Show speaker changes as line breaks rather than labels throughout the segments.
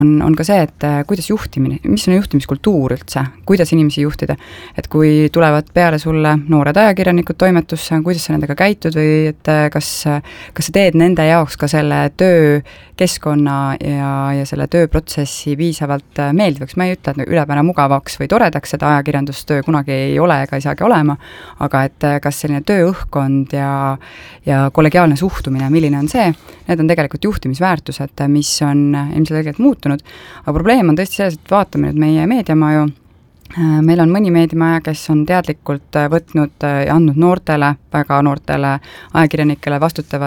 on ka see, et kuidas juhtimine, mis on juhtimiskultuur üldse, kuidas inimesi juhtida, et kui tulevad peale sulle noored ajakirjanikud toimetusse, kuidas sa nendega käitud või et kas sa teed nende jaoks ka selle töökeskkonna ja selle tööprotsessi piisavalt meeldivaks, ma ei ütle, et ülepääne mugavaks või toredaks seda ajakirjandustöö kunagi ei ole ega ei saagi olema, aga et kas selline tööõhkkond ja kollegiaalne suhtumine, milline on see, need on tegelikult juhtimisväärtused, mis on ilmselgelt muutunud. Aga probleem on tõesti selles, et vaatame nüüd meie meediamaju, meil on mõni meediamaja, kes on teadlikult võtnud ja andnud väga noortele ajakirjanikele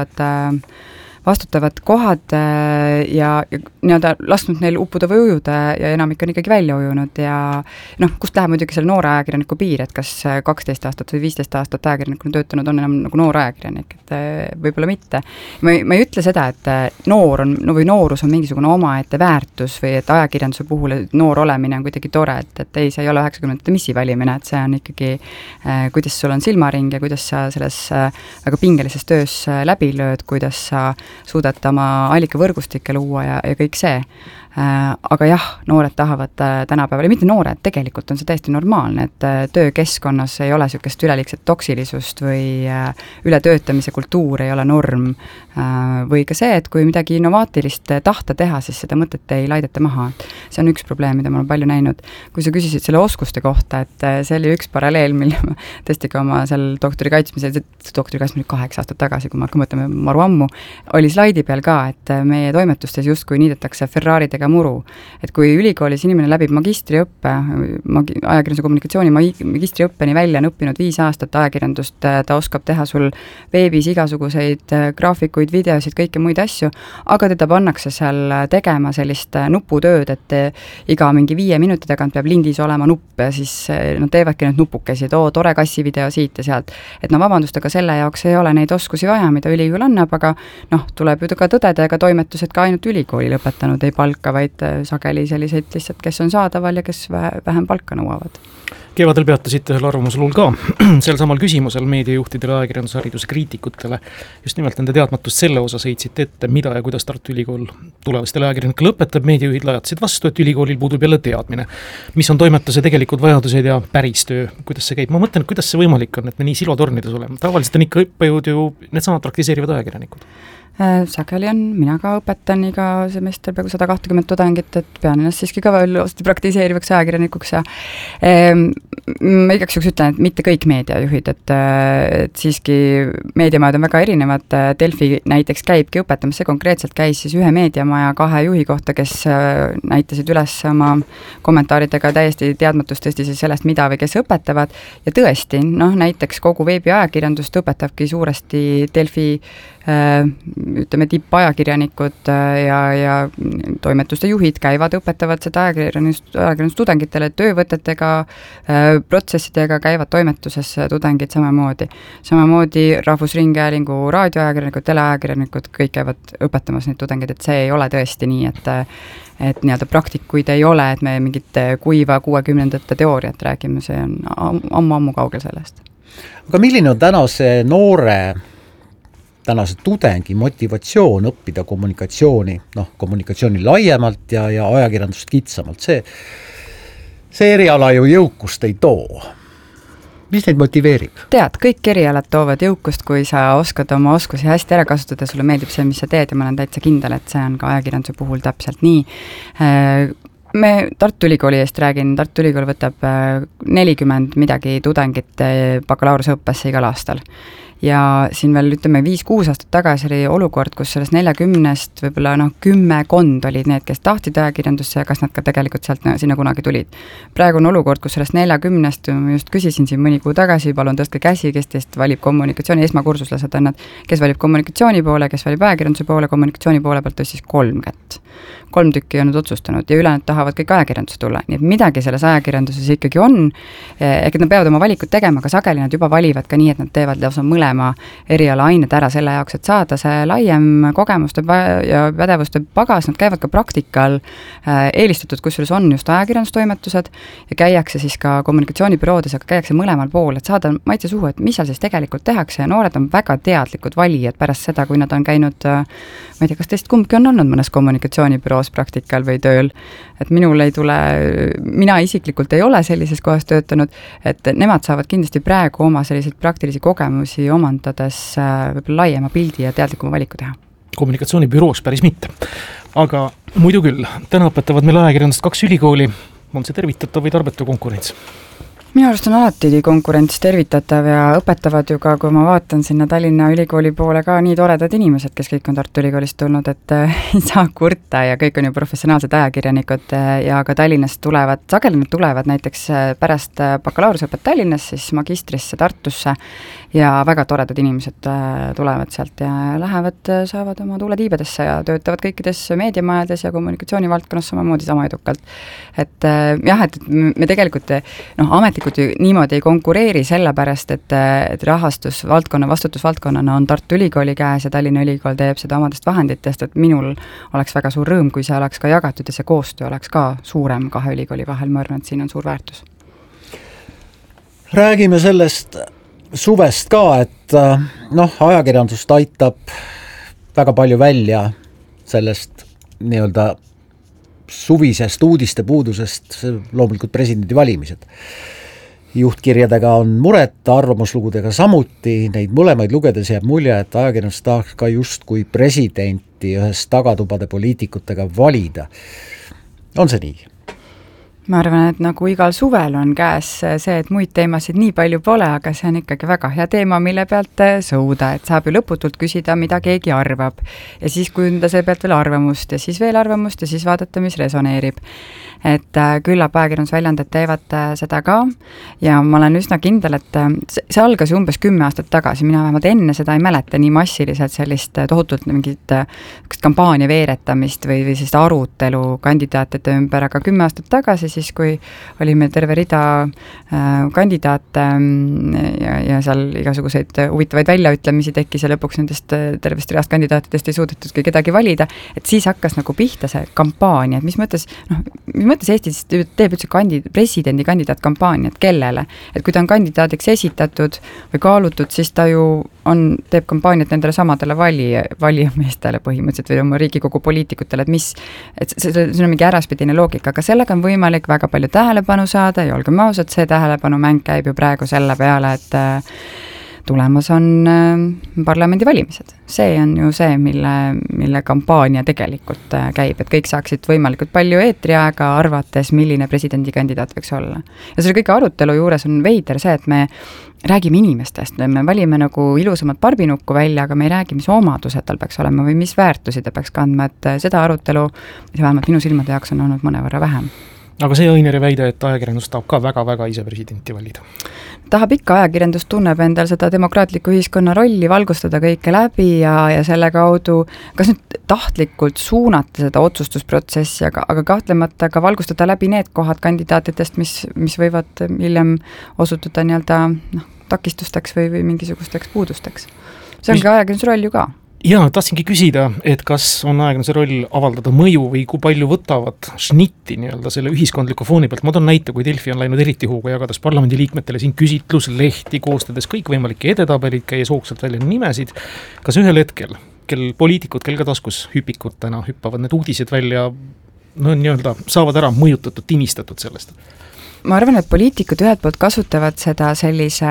vastutavad kohad ja nii-öelda lasknud neil uppuda või ujuda ja enamik on ikkagi välja ujunud ja kust läheb muidugi selle noore ajakirjaniku piir, et kas 12 aastat või 15 aastat ajakirjanikuna töötanud on enam nagu noor ajakirjanik, et võib-olla mitte. Ma ei ütle seda, et noorus on mingisugune omaette väärtus või et ajakirjanduse puhul noor olemine on kuidagi tore, et ei, see ei ole 90-ndate missi valimine, et see on ikkagi, kuidas sul on silmaring ja kuidas sa selles väga pingelises töös läbi lööd, kuidas sa suudad oma allikavõrgustikke luua ja kõik see. Aga jah, noored tahavad tänapäeval, ja mitte noored, tegelikult on see täiesti normaalne, et töökeskkonnas ei ole niisugust üleliigset toksilisust või ületöötamise kultuur ei ole norm või ka see, et kui midagi innovaatilist tahta teha, siis seda mõtet ei laideta maha. See on üks probleem, mida ma olen palju näinud. Kui sa küsisid selle oskuste kohta, et see oli üks paralleel, mille ma tõesti ka oma seal doktori kaitsmisel 8 aastat tagasi, kui ma mõtleme maru ammu, oli slaidi peal ka, et meie toimetustes justkui niidetakse Ferraridega muru. Et kui ülikoolis inimene läbib magistriõppe, ajakirjanduse kommunikatsiooni magistriõppeni välja on õppinud 5 aastat ajakirjandust, ta oskab teha sul veebis igasuguseid graafikuid, videosid, kõike muid asju, aga teda pannakse seal tegema sellist nuputööd, et iga mingi 5 minuti tagant peab lindis olema nupp ja siis nad teevadki need nupukesi, et tore kassivideo siit ja sealt. Et vabandust, aga selle jaoks ei ole neid oskusi vaja, mida ülikool annab, aga tuleb ju ka tõdeda ega toimetused ka ainult ülikooli lõpetanud ei palka, vaid sageli selliseid lihtsalt, kes on saadaval ja kes vähem palka nõuavad.
Kevadel peatasite selle arvamuslul ka sel samal küsimusel meediajuhtidele, ajakirjandushariduse kriitikutele. Just nimelt nende teadmatust selle osas heitsite ette, mida ja kuidas Tartu Ülikool tulevastele ajakirjanikele õpetab. Meediajuhid lajatasid vastu, et ülikoolil puudub jälle teadmine. Mis on toimetuse tegelikult vajadused ja päris töö? Kuidas see käib? Ma mõtlen, kuidas see võimalik on, et me nii silotornides oleme. Tavaliselt on ikka õppejõud ju needsamad praktiseerivad ajakirjanikud.
Sageli on, mina ka õpetan iga semester peaaegu 120 tudengit, et pean ennast siiski ka veel praktiseerivaks ajakirjanikuks ja ma igaks juhuks ütlen, et mitte kõik meediajuhid, et siiski meediamajad on väga erinevad, Delfi näiteks käibki õpetamas, see konkreetselt käis siis ühe meediamaja 2 juhi kohta, kes näitasid üles oma kommentaaridega täiesti teadmatust tõesti siis sellest, mida või kes õpetavad ja tõesti, näiteks kogu veebiajakirjandust õpetabki suuresti Delfi ütleme tippajakirjanikud ja toimetuste juhid käivad, õpetavad seda ajakirjandustudengitele, töövõtetega, protsessidega käivad toimetuses tudengid samamoodi. Samamoodi Rahvusringhäälingu raadioajakirjanikud, teleajakirjanikud, kõik käivad õpetamas neid tudengid, et see ei ole tõesti nii, et nii-öelda praktikuid ei ole, et me mingit kuiva 60-ndate teooriat räägime, see on ammu kaugel sellest.
Aga milline on tänase tudengi motivatsioon õppida kommunikatsiooni, kommunikatsiooni laiemalt ja ajakirjandust kitsamalt? See eriala ju jõukust ei too. Mis neid motiveerib?
Tead, kõik erialad toovad jõukust, kui sa oskad oma oskusi hästi ära kasutada, sulle meeldib see, mis sa teed ja ma olen täitsa kindel, et see on ka ajakirjanduse puhul täpselt nii. Me Tartu Ülikooli eest räägin, Tartu Ülikool võtab 40 midagi tudengit bakalaureusõppesse igal aastal. Ja siin veel ütleme 5-6 aastat tagasi oli olukord, kus sellest 40-st võib-olla 10 olid need, kes tahtsid ajakirjandusse ja kas nad ka tegelikult sealt sinna kunagi tulid. Praegu on olukord, kus sellest 40-st, ma just küsisin siin mõni kuu tagasi, palun tõstke käsi, kes teist valib kommunikatsiooni, esmakursuslased on nad, kes valib kommunikatsiooni poole, kes valib ajakirjanduse poole, kommunikatsiooni poole pealt tõstis 3 kätt. 3 tükki on nüüd otsustanud ja ülejäänud tahavad kõik ajakirjanduse tulla, nii et midagi selles ajakirjanduses ikkagi on, ehk nad peavad oma valikut tegema, aga sageli nad juba valivad ka nii, et nad teevad lausa mõlema lugema erialaained ära selle jaoks, et saada see laiem kogemuste ja pädevuste pagas, nad käivad ka praktikal, eelistatud, kusjuures on just ajakirjandustoimetused ja käiakse siis ka kommunikatsioonibüroodes, aga käiakse mõlemal pool, et saada maitse suhu, et mis seal siis tegelikult tehakse ja noored on väga teadlikud valijad pärast seda, kui nad on käinud, ma ei tea, kas teist kumbki on olnud mõnes kommunikatsioonibüroos praktikal või tööl, et minul ei tule, mina isiklikult ei ole sellises kohas töötanud, et nemad saavad kindlasti praegu oma selliseid praktilisi kogemusi omandades võib-olla laiema pildi ja teadlikuma valiku teha.
Kommunikatsioonibüroos päris mitte. Aga muidu küll, täna õpetavad meil ajakirjandust 2 ülikooli, on see tervitatav või tarbetu konkurents?
Minu arust on alati konkurents tervitatav ja õpetavad ju ka, kui ma vaatan sinna Tallinna Ülikooli poole ka nii toredad inimesed, kes kõik on Tartu Ülikoolist tulnud, et ei saa kurta ja kõik on ju professionaalsed ajakirjanikud ja ka Tallinnast tulevad, sageli nad tulevad näiteks pärast bakalaureusõpet Tallinnas, siis magistrisse Tartusse ja väga toredad inimesed tulevad sealt ja lähevad, saavad oma tuule tiibadesse ja töötavad kõikides meediamajades ja kommunikatsioonivaldkonnas samamoodi sama edukalt. Et jah, et me tegelikult ametlikult ju niimoodi ei konkureeri sellepärast, et rahastusvaldkonna, vastutusvaldkonnana on Tartu Ülikooli käes ja Tallinna Ülikool teeb seda omadest vahenditest, et minul oleks väga suur rõõm, kui see oleks ka jagatud ja see koostöö oleks ka suurem 2 ülikooli vahel, ma arvan, et siin on suur väärtus.
Räägime sellest suvest ka, et ajakirjandust aitab väga palju välja sellest nii-öelda suvisest uudiste puudusest, loomulikult presidendi valimised. Juhtkirjadega on muret, arvamuslugudega samuti, neid mõlemaid lugedes jääb mulje, et ajakirjandus tahaks ka justkui presidenti ühes tagatubade poliitikutega valida. On see nii?
Ma arvan, et nagu igal suvel on käes see, et muid teemasid nii palju pole, aga see on ikkagi väga hea teema, mille pealt sõuda, et saab ju lõputult küsida, mida keegi arvab ja siis kujunda see pealt veel arvamust ja siis veel arvamust ja siis vaadata, mis resoneerib. Et küllap ajakirjandusväljandid teevad seda ka ja ma olen üsna kindel, et see algas ju umbes 10 aastat tagasi, mina vähemalt enne seda ei mäleta nii massiliselt sellist tohutult mingit kampaania veeretamist või sellist arutelu kandidaatide ümber, aga 10 aastat tagasi siis, kui oli meil terve rida kandidaate ja seal igasuguseid huvitavaid väljaütlemisi tekkis ja lõpuks nendest tervest reast kandidaatidest ei suudetudki kedagi valida, et siis hakkas nagu pihta see kampaania, et mis mõttes Eestis teeb üldse presidendi kandidaatkampaaniat, kellele? Et kui ta on kandidaadiks esitatud või kaalutud, siis ta ju teeb kampaaniat nendele samadele valijameestele põhimõtteliselt või oma Riigikogu poliitikutele, et see on mingi äraspidine loogika, aga sellega on võimalik väga palju tähelepanu saada ja olgem ausad, see tähelepanumäng käib ju praegu selle peale, et tulemas on parlamendivalimised. See on ju see, mille kampaania tegelikult käib, et kõik saaksid võimalikult palju eetriaega arvates, milline presidendikandidaat võiks olla. Ja selle kõige arutelu juures on veider see, et me räägime inimestest, me valime nagu ilusamat barbinukku välja, aga me ei räägi, mis omadused tal peaks olema või mis väärtusi ta peaks kandma, et seda arutelu, vähemalt minu silmade jaoks on olnud mõnevõrra vähem.
Aga see Õineri väide, et ajakirjandus tahab ka väga-väga ise presidenti valida?
Tahab ikka, ajakirjandus tunneb endal seda demokraatliku ühiskonna rolli, valgustada kõike läbi ja selle kaudu, kas nüüd tahtlikult suunata seda otsustusprotsessi, aga kahtlemata ka valgustada läbi need kohad kandidaatidest, mis võivad hiljem osutuda nii-öelda takistusteks või mingisugusteks puudusteks. See ongi ajakirjanduse roll ju ka.
Jaa, tahtsingi küsida, et kas on ajakirjanduse roll avaldada mõju või kui palju võtavad šnitti nii-öelda selle ühiskondliku fooni pealt. Ma toon näite, kui Delfi on läinud eriti hooga jagades parlamendiliikmetele siin küsitluslehti, koostades kõikvõimalikke edetabelid, käies hoogsalt välja nimesid. Kas ühel hetkel, kel poliitikud, kel ka taskus hüpikutena hüppavad need uudised välja, nii-öelda saavad ära mõjutatud, timistatud sellest?
Ma arvan, et poliitikud ühelt poolt kasutavad seda sellise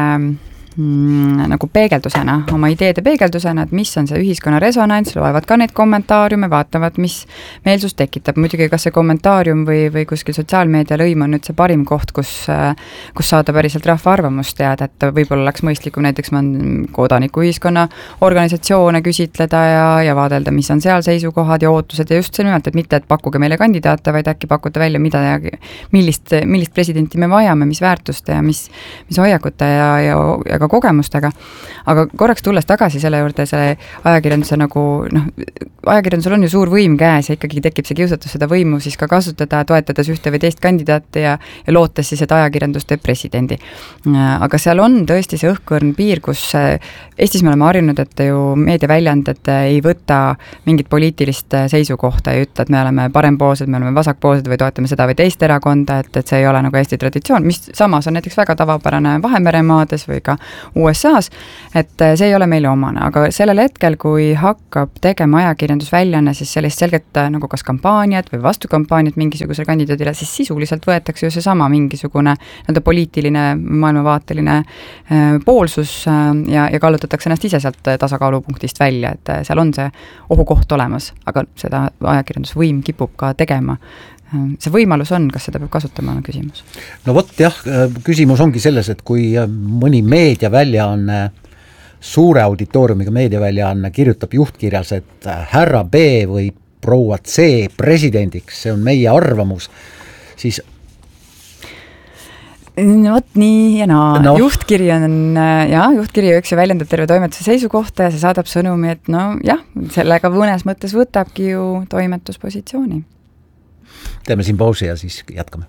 nagu peegeldusena, oma ideede peegeldusena, et mis on see ühiskonna resonants, loevad ka neid kommentaariume, vaatavad, mis meelsust tekitab. Muidugi, kas see kommentaarium või kuskil sotsiaalmeedia lõim on nüüd see parim koht, kus saada päriselt rahva arvamust teada, et võib-olla oleks mõistlikum näiteks kodanikuühiskonna organisatsioone küsitleda ja vaadelda, mis on seal seisukohad ja ootused ja just see nimelt, et mitte, et pakkuge meile kandidaate, vaid äkki pakkuda välja, millist presidenti me vajame, mis väärtuste ja mis hoiakute ja ka kogemustega, aga korraks tulles tagasi selle juurde, selle ajakirjanduse nagu, ajakirjandusel on ju suur võim käes ja ikkagi tekib see kiusatus seda võimu siis ka kasutada, toetades ühte või teist kandidaati ja lootes siis, et ajakirjandus teeb presidendi. Aga seal on tõesti see õhkõrn piir, kus Eestis me oleme harjunud, et ju meediaväljaanded ei võta mingit poliitilist seisukohta ja ütle, et me oleme parempoolsed, me oleme vasakpoolsed või toetame seda või teist erakonda, et see ei ole nagu Eesti traditsioon, mis samas on näiteks väga tavapärane Vahemeremaades või ka USA-s, et see ei ole meile omane, aga sellel hetkel, kui hakkab tegema ajakirjandusväljanne, siis sellist selget nagu kas kampaaniat või vastukampaaniat mingisugusele kandidaadile, siis sisuliselt võetakse ju seesama mingisugune poliitiline, maailmavaateline poolsus ja kallutatakse ennast ise sealt tasakaalupunktist välja, et seal on see ohukoht olemas, aga seda ajakirjandusvõim kipub ka tegema. See võimalus on, kas seda peab kasutama, on küsimus?
No vot jah, küsimus ongi selles, et kui mõni meediaväljaanne, suure auditooriumiga meediaväljaanne kirjutab juhtkirjas, et härra B või proua C presidendiks, see on meie arvamus, siis
vot nii ja naa. Juhtkiri on, juhtkiri üks väljendab terve toimetuse seisukohta ja see saadab sõnumi, et sellega mõnes mõttes võtabki ju toimetuspositsiooni.
Teeme siin pausi ja siis jätkame.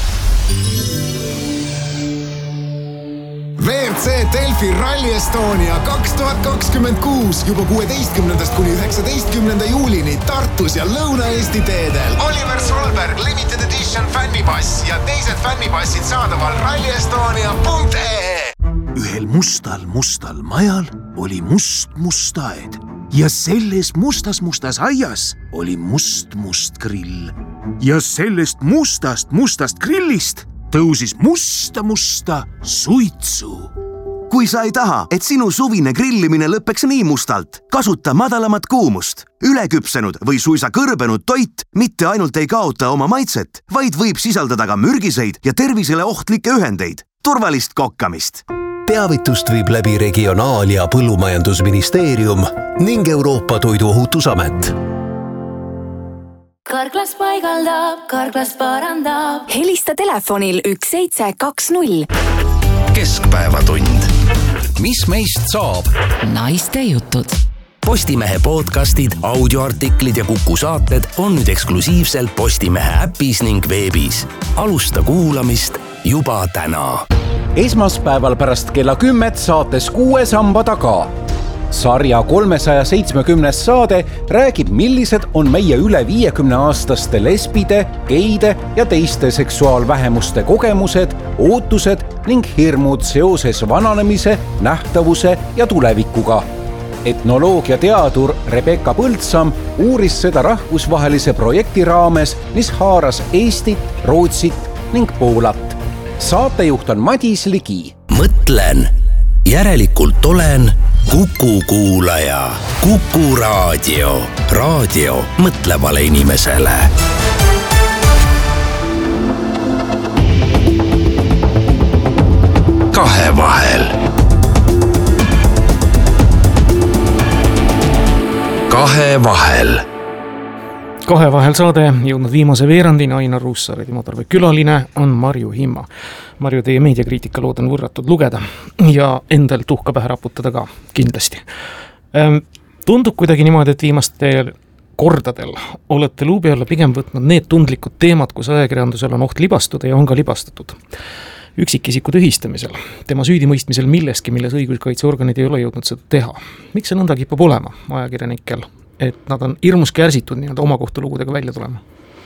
WRC Delfi Rally Estonia 2026 juba 16. kuni 19. juulini Tartus ja Lõuna-Eesti teedel. Oliver Solberg Limited Edition fännipass ja teised fännipassid saadaval rallyestonia.ee. Ühel mustal majal oli must aed ja selles mustas aias oli must grill. Ja sellest mustast grillist tõusis musta suitsu. Kui sa ei taha, et sinu suvine grillimine lõpeks nii mustalt, kasuta madalamat kuumust. Üleküpsenud või suisa kõrbenud toit mitte ainult ei kaota oma maitset, vaid võib sisaldada ka mürgiseid ja tervisele ohtlikke ühendeid. Turvalist kokkamist!
Teavitust viib läbi Regionaal- ja Põllumajandusministeerium ning Euroopa Toiduohutusamet.
Karklas paigaldab, Karklas parandab. Helista telefonil 1720.
Keskpäevatund. Mis meist saab?
Naiste jutud.
Postimehe podcastid, audioartiklid ja Kuku saated on nüüd eksklusiivselt Postimehe äpis ning veebis. Alusta kuulamist juba täna.
Esmaspäeval pärast kella 10 saates 6 samba taga. Sarja 370 saade räägib, millised on meie üle 50-aastaste lesbide, geide ja teiste seksuaalvähemuste kogemused, ootused ning hirmud seoses vananemise, nähtavuse ja tulevikuga. Etnoloogiateadur Rebecca Põldsam uuris seda rahvusvahelise projekti raames, mis haaras Eestit, Rootsit ning Poolat. Saatejuht on Madis Ligi.
Mõtlen, järelikult olen Kuku kuulaja. Kuku raadio. Raadio mõtlevale inimesele. Kahevahel.
Kahevahel saade jõudnud viimase veerandina. Ainar Ruussaar, Timo Tarve külaline on Marju Himma. Marju, teie meediakriitika lood on võrratud lugeda ja endal tuhka pähe raputada ka kindlasti. Tundub kuidagi niimoodi, et viimastel kordadel olete luubi alla pigem võtnud need tundlikud teemad, kus ajakirjandusel on oht libastuda ja on ka libastatud. Üksikisiku tühistamisel, tema süüdimõistmisel milleski, milles õiguskaitseorganid ei ole jõudnud seda teha. Miks see nõnda kipub olema ajakirjanikel, et nad on hirmus kärsitud nii-öelda oma kohtulugudega välja tulema?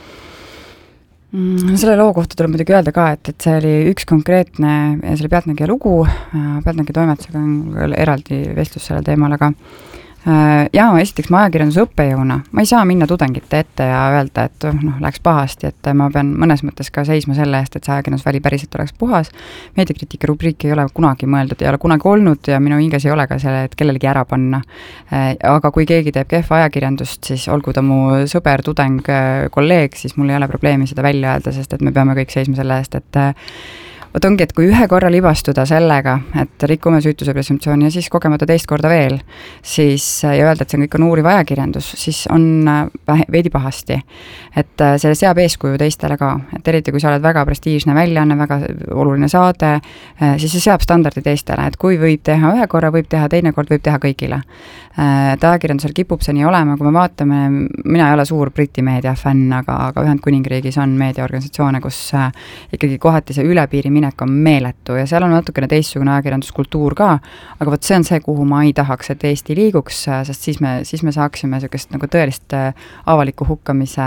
Selle loo kohta tuleb muidugi öelda ka, et see oli üks konkreetne, selle Pealtnägija lugu, Pealtnägija toimetusega on eraldi vestlus sellel teemal, aga esiteks ma ajakirjanduse õppejõuna, ma ei saa minna tudengite ette ja öelda, et läks pahasti, et ma pean mõnes mõttes ka seisma selle eest, et see ajakirjandusväli päriselt oleks puhas. Meediakriitika rubriik ei ole kunagi mõeldud, ei ole kunagi olnud ja minu hinges ei ole ka selle, et kellelegi ära panna. Aga kui keegi teeb kehva ajakirjandust, siis olgu ta mu sõber, tudeng, kolleeg, siis mul ei ole probleemi seda välja öelda, sest et me peame kõik seisma selle eest, et vot ongi, et kui ühe korra libastuda sellega, et rikume süütuse presumptsiooni ja siis kogemata teist korda veel, siis ja öelda, et see kõik on uuriv ajakirjandus, siis on veidi pahasti. Et see seab eeskuju teistele ka, et eriti kui sa oled väga prestiižne väljaanne, väga oluline saade, siis see seab standardi teistele, et kui võib teha ühe korra, võib teha teine kord, võib teha kõigile. Et ajakirjandusel kipub see nii olema, kui me vaatame, mina ei ole suur Briti meedia fänn, aga Ühendkuningriigis on meediaorganisatsioone, kus ikkagi kohati see ülepiiri minek on meeletu ja seal on natukene teistsugune ajakirjanduskultuur ka, aga vot see on see, kuhu ma ei tahaks, et Eesti liiguks, sest siis me saaksime sellist nagu tõelist avaliku hukkamise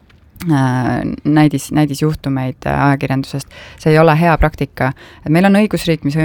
näidisjuhtumeid ajakirjandusest. See ei ole hea praktika. Et meil on õigusriik, mis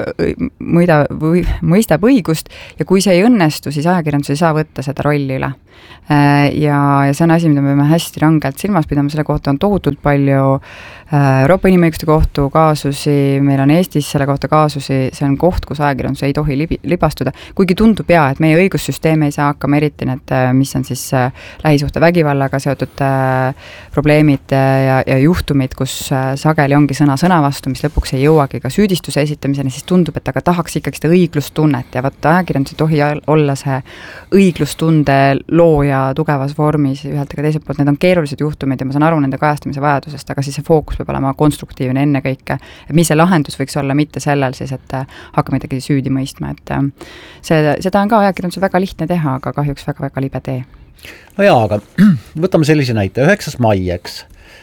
mõistab õigust ja kui see ei õnnestu, siis ajakirjandus ei saa võtta seda rolli üle. Ja see on asi, mida me peame hästi rangelt silmas pidama, selle kohta on tohutult palju Euroopa Inimõiguste Kohtu kaasusi, meil on Eestis selle kohta kaasusi, see on koht, kus ajakirjandus ei tohi libastuda, kuigi tundub et meie õigussüsteem ei saa hakkama eriti need, mis on siis lähisuhte vägivallaga seotud probleemid ja juhtumid, kus sageli ongi sõna vastu, mis lõpuks ei jõuagi ka süüdistuse esitamiseni, siis tundub, et aga tahaks ikkagi seda õiglustunnet ja võtta ajakirjandus ei tohi olla see õiglustunde looja tugevas vormis ühelt ega teiselt poolt, need on keerulised juhtumid ja ma saan aru nende kajastamise vajadusest, aga siis see fookus peab olema konstruktiivne ennekõike, et mis see lahendus võiks olla, mitte sellel siis, et hakkame midagi süüdi mõistma, et seda on ka ajakirjandusel väga lihtne teha, aga kahjuks väga-väga libe tee.
No jaa, aga võtame sellise näite, 9. mai, eks.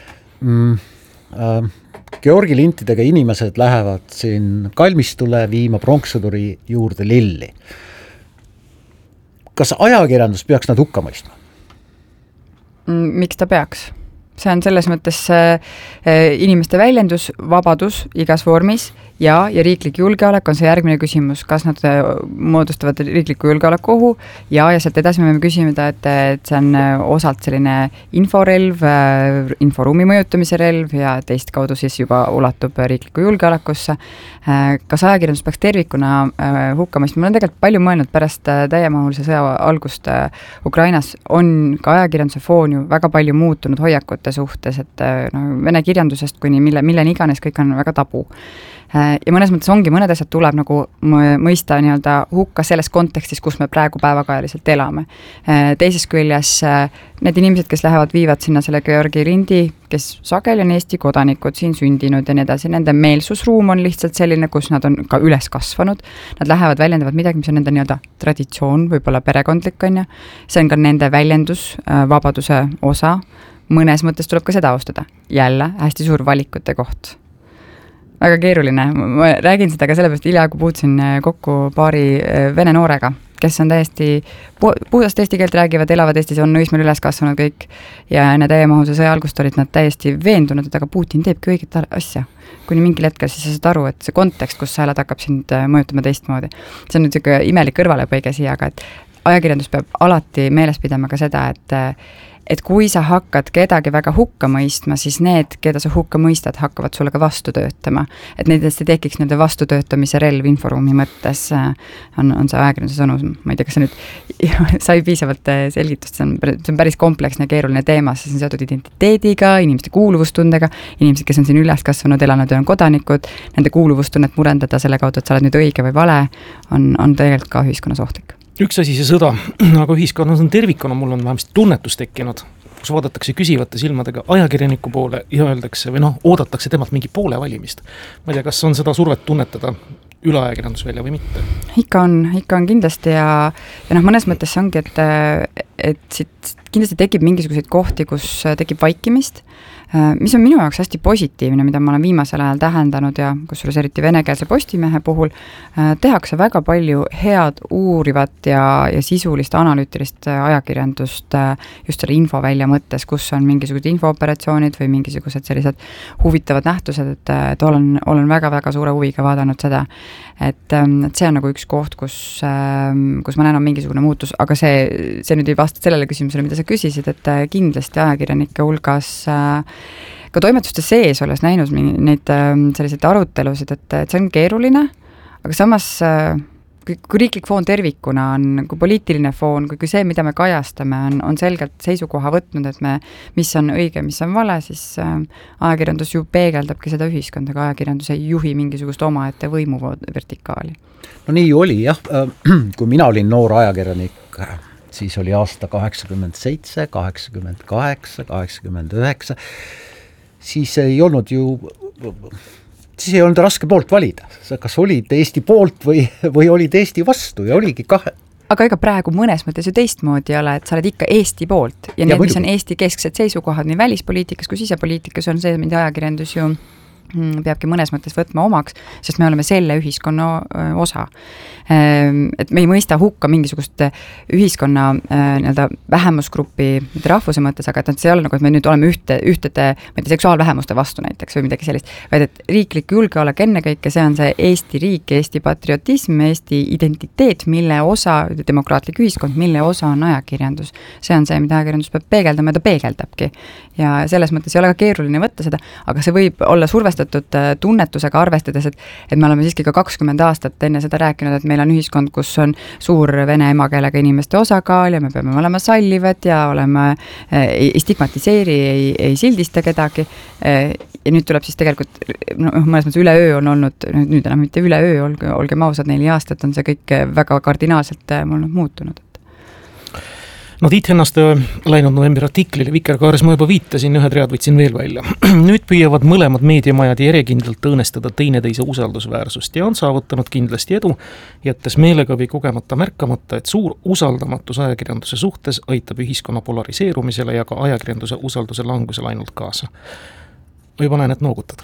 Georgi lintidega inimesed lähevad siin kalmistule viima pronkssõduri juurde lilli. Kas ajakirjandus peaks nad hukka mõistma?
Miks ta peaks? See on selles mõttes inimeste väljendus, vabadus igas vormis ja riiklik julgeolek on see järgmine küsimus, kas nad moodustavad riikliku julgeoleku ohu ja sealt edasi me võime küsida, et see on osalt selline inforelv, inforuumi mõjutamise relv ja teist kaudu siis juba ulatub riikliku julgeolekusse. Kas ajakirjandus peaks tervikuna hukka mõistma? Ma olen tegelikult palju mõelnud pärast täiemahulise sõja algust Ukrainas on ka ajakirjanduse foon ju väga palju muutunud hoiakute suhtes, et vene kirjandusest kuni milleni iganes kõik on väga tabu. Ja mõnes mõttes ongi, mõned asjad tuleb nagu mõista nii-öelda hukka selles kontekstis, kus me praegu päevakajaliselt elame. Teises küljes need inimesed, kes lähevad, viivad sinna selle Georgi lindi, kes sageli on Eesti kodanikud, siin sündinud ja nii edasi, nende meelsusruum on lihtsalt selline, kus nad on ka üles kasvanud, nad lähevad, väljendavad midagi, mis on nende nii-öelda traditsioon, võib-olla perekondlik on ja see on ka nende väljendus, vabaduse osa, mõnes mõttes tuleb ka seda austada. Jälle hästi suur valikute koht. Väga keeruline, ma räägin seda ka sellepärast, hiljaaegu puutusin kokku paari vene noorega, kes on täiesti puhdast eesti keelt räägivad, elavad Eestis, on Õismäel üles kasvanud kõik ja enne täiemahulise sõja algust olid nad täiesti veendunud, et aga Putin teebki õiget asja. Kuni mingil hetkel siis sa saad aru, et see kontekst, kus sa elad, hakkab sind mõjutama teistmoodi. See on nüüd siuke imelik kõrvalepõige siia, aga et ajakirjandus peab alati meeles pidama ka seda, et kui sa hakkad kedagi väga hukka mõistma, siis need, keda sa hukka mõistad, hakkavad sulle ka vastu töötama. Et nendest ei tekiks nende vastutöötamise relv inforuumi mõttes, on see ajakirjanduse sõnum. Ma ei tea, kas see nüüd sai piisavalt selgitust, see on päris kompleksne ja keeruline teema, see on seotud identiteediga, inimeste kuuluvustundega, inimesed, kes on siin üles kasvanud, elanud ja on kodanikud, nende kuuluvustunnet murendada selle kaudu, et sa oled nüüd õige või vale, on tegelikult ka ühiskonnas ohtlik.
Üks asi see sõda, aga ühiskonnas on tervikuna, mul on vähemasti tunnetus tekkinud, kus vaadatakse küsivate silmadega ajakirjaniku poole ja öeldakse või oodatakse temalt mingi poole valimist. Ma ei tea, kas on seda survet tunnetada üle ajakirjandusvälja või mitte? Ikka
on kindlasti ja mõnes mõttes see ongi, et siit kindlasti tekib mingisuguseid kohti, kus tekib vaikimist, mis on minu jaoks hästi positiivne, mida ma olen viimasel ajal tähendanud ja kusjuures eriti venekeelse Postimehe puhul tehakse väga palju head uurivat ja sisulist analüütilist ajakirjandust just selle infovälja mõttes, kus on mingisugused infooperatsioonid või mingisugused sellised huvitavad nähtused, et olen väga-väga suure huviga vaadanud seda, et see on nagu üks koht, kus ma näen on mingisugune muutus, aga see nüüd ei vasta sellele küsimusele, mida sa küsisid, et kindlasti ajakirjanike hulgas ka toimetuste sees olles näinud neid selliseid arutelusid, et see on keeruline, aga samas kui riiklik foon tervikuna on, kui poliitiline foon, kui see, mida me kajastame, on selgelt seisukoha võtnud, et mis on õige, mis on vale, siis ajakirjandus ju peegeldabki seda ühiskonda, aga ajakirjandus ei juhi mingisugust omaette võimu vertikaali.
No nii oli jah, kui mina olin noor ajakirjanik, siis oli aasta 87, 88, 89, siis ei olnud raske poolt valida. Kas olid Eesti poolt või olid Eesti vastu ja oligi kahe.
Aga ega praegu mõnes mõttes ju teistmoodi ei ole, et sa oled ikka Eesti poolt ja need, mis on Eesti kesksed seisukohad nii välispoliitikas kui sisepoliitikas on see, mida ajakirjandus ju peabki mõnes mõttes võtma omaks, sest me oleme selle ühiskonna osa. Et me ei mõista hukka mingisugust ühiskonna vähemusgrupi rahvuse mõttes, aga et see ei ole nagu, et me nüüd oleme ühtede seksuaalvähemuste vastu näiteks või midagi sellist, vaid et riiklik julgeolek ennekõike, see on see Eesti riik, Eesti patriotism, Eesti identiteet, mille osa, demokraatlik ühiskond, mille osa on ajakirjandus. See on see, mida ajakirjandus peab peegeldama ja ta peegeldabki. Ja selles mõttes ei ole ka keeruline võtta seda, aga see võib olla survestatud tunnetusega arvestades, et me oleme siiski ka 20 aastat enne seda rääkinud, et meil on ühiskond, kus on suur vene emakeelega inimeste osakaal ja me peame olema sallivad ja ei stigmatiseeri, ei sildista kedagi. Ja nüüd tuleb siis tegelikult, mõnes mõttes üleöö on olnud, nüüd enam mitte üleöö, olgem ausad, 4 aastat on see kõik väga kardinaalselt muutunud.
No Tiit Hennaste läinud novembri artiklile Vikerkaares ma juba viitasin, ühed read võtsin veel välja. Nüüd püüavad mõlemad meediamajad järjekindlalt õõnestada teineteise usaldusväärsust ja on saavutanud kindlasti edu, jättes meelega või kogemata märkamata, et suur usaldamatus ajakirjanduse suhtes aitab ühiskonna polariseerumisele ja ka ajakirjanduse usalduse langusele ainult kaasa. Või panen, et noogutad?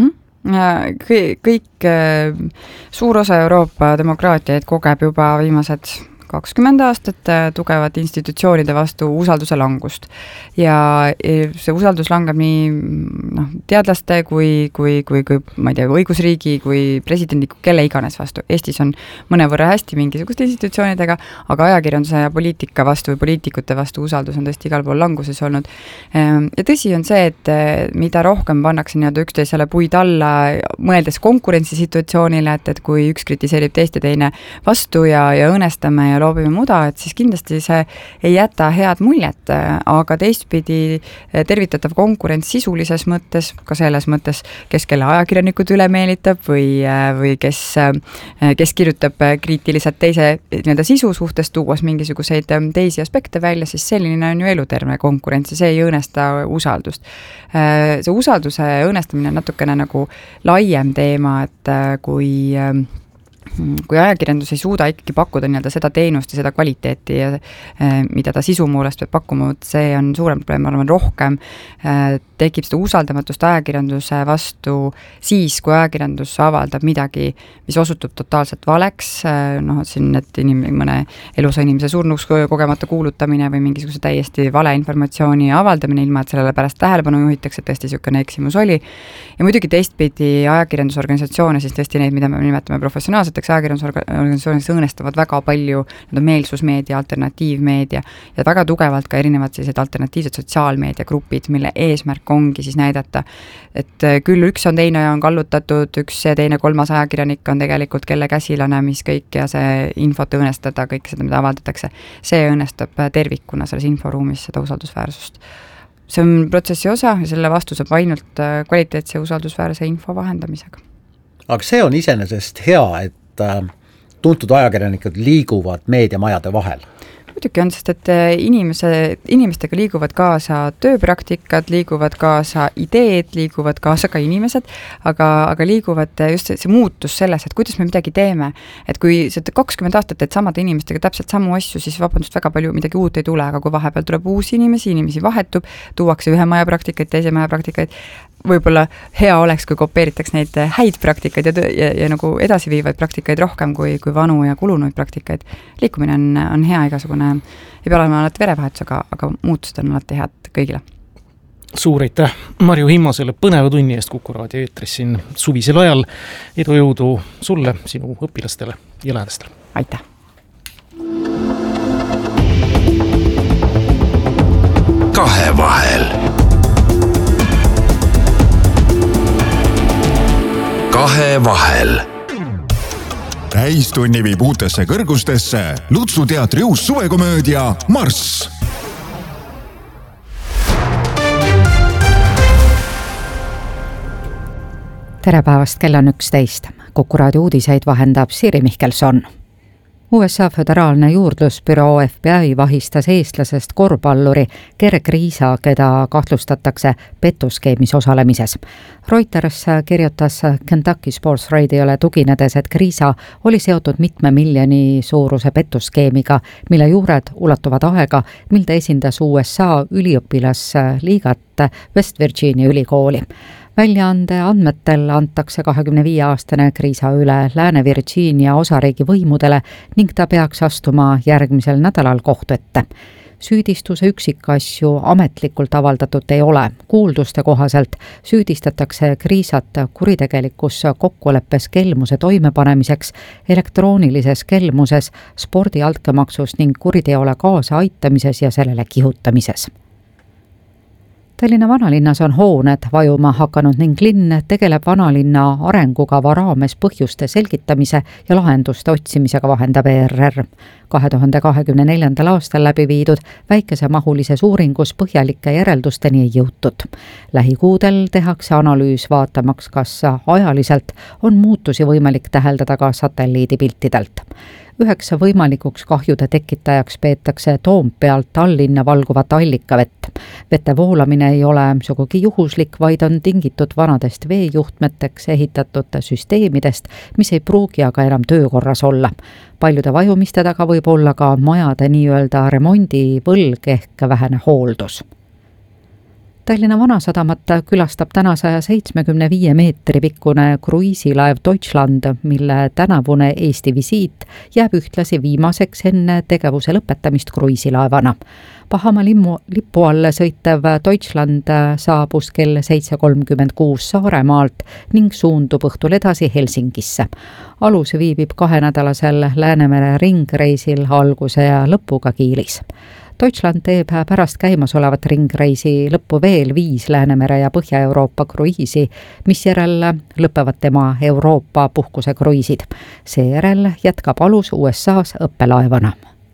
Kõik suur osa Euroopa demokraatiaid kogeb juba viimased 20 aastat tugevat institutsioonide vastu usalduse langust. Ja see usaldus langeb nii teadlaste kui ma ei tea, õigusriigi, kui presidendi, kelle iganes vastu. Eestis on mõnevõrra hästi mingisuguste institutsioonidega, aga ajakirjanduse ja poliitika vastu või poliitikute vastu usaldus on tõesti igal pool languses olnud. Ja tõsi on see, et mida rohkem pannakse üksteisele puid alla, mõeldes konkurentsisituatsioonile, et kui üks kritiseerib teist ja teine vastu ja õõnestame ja loobime muda, et siis kindlasti see ei jäta head muljet, aga teistpidi tervitatav konkurents sisulises mõttes, ka selles mõttes, kes kelle ajakirjanikud üle meelitab või kes kirjutab kriitiliselt teise sisu suhtes, tuues mingisuguseid teisi aspekte välja, siis selline on ju eluterve konkurents ja see ei õõnesta usaldust. See usalduse õõnestamine on natukene nagu laiem teema, et kui ajakirjandus ei suuda ikkagi pakkuda seda teenust ja seda kvaliteeti, mida ta sisu muulest peab pakkuma, see on suurem probleem, ma arvan, rohkem tekib seda usaldamatust ajakirjanduse vastu siis, kui ajakirjandus avaldab midagi, mis osutub totaalselt valeks, siin, et mõne elusa inimese surnuks kogemata kuulutamine või mingisuguse täiesti vale informatsiooni avaldamine, ilma et sellele pärast tähelepanu juhitakse, et tõesti niisugune eksimus oli. Ja muidugi teistpidi ajakirjandusorganisatsioone, siis tõesti neid, mida me nimetame professionaalseteks ajakirjandusorganisatsioonideks, õõnestavad väga palju meelsusmeedia, alternatiivmeedia ja väga tugevalt ka erinevad sellised alternatiivsed sotsiaalmeediagrupid, mille eesmärk ongi siis näidata, et küll üks on teine ja on kallutatud, üks ja teine kolmas ajakirjanik on tegelikult kelle käsilane, mis kõik ja see infot õõnestada, kõik seda, mida avaldatakse, see õõnestab tervikuna selles inforuumis seda usaldusväärsust. See on protsessi osa ja selle vastu saab ainult kvaliteetse usaldusväärse info vahendamisega.
Aga see on iseenesest hea, et tuntud ajakirjanikud liiguvad meediamajade vahel.
Muidugi on, sest et inimestega liiguvad kaasa tööpraktikad, liiguvad kaasa ideed, liiguvad kaasa ka inimesed, aga liiguvad just see muutus selles, et kuidas me midagi teeme. Et kui 20 aastat teed samade inimestega täpselt samu asju, siis vabandust väga palju midagi uut ei tule, aga kui vahepeal tuleb uusi inimesi vahetub, tuuakse ühe maja praktikaid, teise maja praktikaid, võib-olla hea oleks, kui kopeeritaks neid häid praktikaid ja nagu edasiviivaid praktikaid rohkem kui vanu ja kulunuid praktikaid. Liikumine on hea igasugune, ei pea olema alati verevahetusega, aga muutused on alati head kõigile.
Suur aitäh Marju Himmasele põneva tunni eest Kuku raadio eetris siin suvisel ajal. Edu jõudu sulle, sinu õpilastele ja lähedastele.
Aitäh!
Kahevahel. Kahevahel.
täistunni viib uutesse kõrgustesse Lutsu teatri uus suvekomöödia Marss.
Tere päevast, kell on 11. Kuku raadio uudiseid vahendab Siri Mihkelson. USA föderaalne juurdlusbüroo FBI vahistas eestlasest korvpalluri Gerg Riisa, keda kahtlustatakse pettuskeemis osalemises. Reuters kirjutas Kentucky Sports Radiole tuginedes, et Riisa oli seotud mitme miljoni suuruse pettuskeemiga, mille juured ulatuvad aega, mil ta esindas USA üliõpilasliigat West Virginia ülikooli. Väljaande andmetel antakse 25-aastane Riisa üle Lääne-Virginia osariigi võimudele ning ta peaks astuma järgmisel nädalal kohtu ette. Süüdistuse üksikasju ametlikult avaldatud ei ole. Kuulduste kohaselt süüdistatakse Riisat kuritegelikus kokkuleppes kelmuse toimepanemiseks, elektroonilises kelmuses, spordi altkäemaksus ning kuriteole kaasa aitamises ja sellele kihutamises. Tallinna vanalinnas on hooned vajuma hakanud ning linn tegeleb vanalinna arengukava raames põhjuste selgitamise ja lahenduste otsimisega, vahendab ERR. 2024. aastal läbi viidud väikesemahulises uuringus põhjalike järeldusteni ei jõutud. Lähikuudel tehakse analüüs vaatamaks, kas ajaliselt on muutusi võimalik täheldada ka satelliidipiltidelt. 9 võimalikuks kahjude tekitajaks peetakse Toompealt Tallinna valguvat allikavett. Vete voolamine ei ole sugugi juhuslik, vaid on tingitud vanadest veejuhtmeteks ehitatud süsteemidest, mis ei pruugi aga enam töökorras olla. Paljude vajumiste taga võib olla ka majade nii-öelda remondivõlg ehk vähene hooldus. Tallinna Vanasadamat külastab täna 175 meetri pikkune kruiisilaev Deutschland, mille tänavune Eesti visiit jääb ühtlasi viimaseks enne tegevuse lõpetamist kruiisilaevana. Pahamaa lipu alle sõitev Deutschland saabus kell 7.36 Saaremaalt ning suundub õhtul edasi Helsingisse. Alus viibib 2-nädalasel Läänemere ringreisil alguse ja lõpuga Kiilis. Deutschland teeb pärast käimasolevat ringreisi lõppu veel 5 Läänemere ja Põhja-Euroopa kruiisi, mis järel lõpevad tema Euroopa puhkuse kruiisid. Seejärel jätkab alus USA's õppelaevana.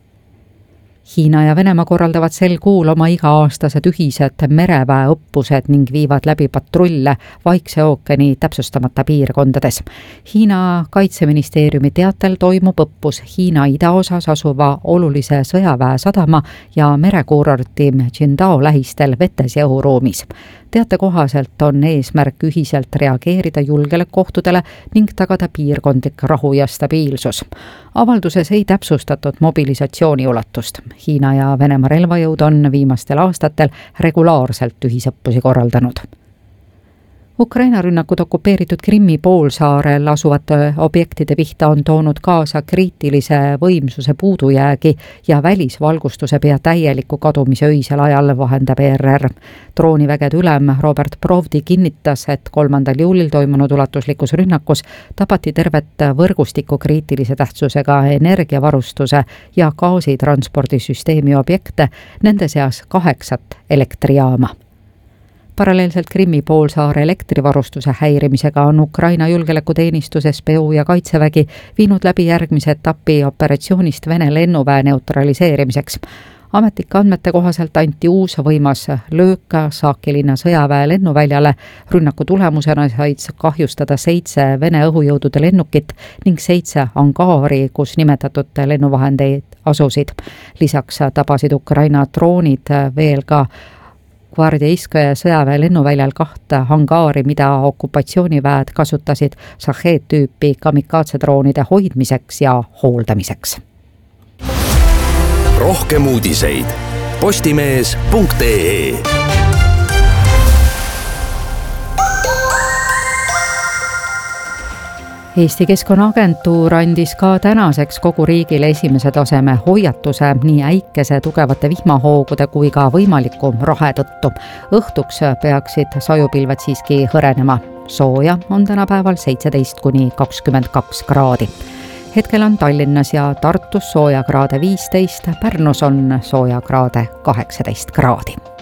Hiina ja Venemaa korraldavad sel kuul oma iga-aastased ühised mereväeõppused ning viivad läbi patrulle Vaikse ookeani täpsustamata piirkondades. Hiina kaitseministeeriumi teatel toimub õppus Hiina idaosas asuva olulise sõjaväesadama ja merekuurorti Qingdao lähistel vetes ja õhuruumis. Teate kohaselt on eesmärk ühiselt reageerida julgeolekuohtudele ning tagada piirkondlik rahu ja stabiilsus. Avalduses ei täpsustatud mobilisatsiooni ulatust. Hiina ja Venemaa relvajõud on viimastel aastatel regulaarselt ühisõppusi korraldanud. Ukraina rünnakud okupeeritud Krimmi poolsaarel asuvate objektide pihta on toonud kaasa kriitilise võimsuse puudujäägi ja välisvalgustuse pea täieliku kadumise öisel ajal, vahendab ERR. Droonivägede ülem Robert Provdi kinnitas, et 3. juulil toimunud ulatuslikus rünnakus tapati tervet võrgustiku kriitilise tähtsusega energiavarustuse ja gaasitranspordisüsteemi objekte, nende seas 8 elektrijaama. Paralleelselt Krimmi poolsaare elektrivarustuse häirimisega on Ukraina julgeolekuteenistus, SBU ja Kaitsevägi viinud läbi järgmise etapi operatsioonist Vene lennuväe neutraliseerimiseks. Ametlike andmete kohaselt anti uus võimas löök Saakilinna sõjaväe lennuväljale. Rünnaku tulemusena said kahjustada 7 Vene õhujõudude lennukit ning 7 angaari, kus nimetatud lennuvahendeid asusid. Lisaks tabasid Ukraina droonid veel ka Gvardieiskoja sõjaväe lennuväljal 2 hangaari, mida okupatsiooniväed kasutasid Shahed-tüüpi kamikaatsedroonide hoidmiseks ja hooldamiseks.
Rohkem uudiseid postimees.ee.
Eesti Keskkonnaagentuur andis ka tänaseks kogu riigile esimese taseme hoiatuse nii äikese tugevate vihmahoogude kui ka võimaliku rahe tõttu. Õhtuks peaksid sajupilved siiski hõrenema. Sooja on tänapäeval 17–22 kraadi. Hetkel on Tallinnas ja Tartus soojakraade 15, Pärnus on soojakraade 18 kraadi.